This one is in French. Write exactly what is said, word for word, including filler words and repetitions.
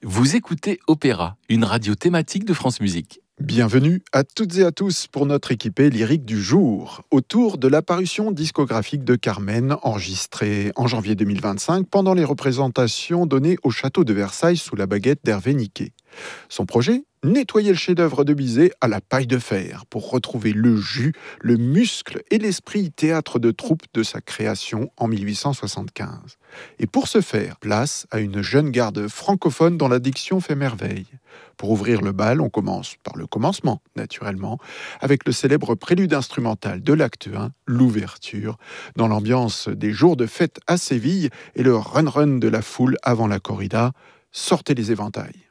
Vous écoutez Opéra, une radio thématique de France Musique. Bienvenue à toutes et à tous pour notre équipée lyrique du jour, autour de la parution discographique de Carmen, enregistrée en janvier deux mille vingt-cinq pendant les représentations données au château de Versailles sous la baguette d'Hervé Niquet. Son projet ? Nettoyer le chef-d'œuvre de Bizet à la paille de fer pour retrouver le jus, le muscle et l'esprit théâtre de troupe de sa création en mille huit cent soixante-quinze. Et pour ce faire, place à une jeune garde francophone dont la diction fait merveille. Pour ouvrir le bal, on commence par le commencement, naturellement, avec le célèbre prélude instrumental de l'acte un, l'ouverture, dans l'ambiance des jours de fête à Séville et le run-run de la foule avant la corrida. Sortez les éventails.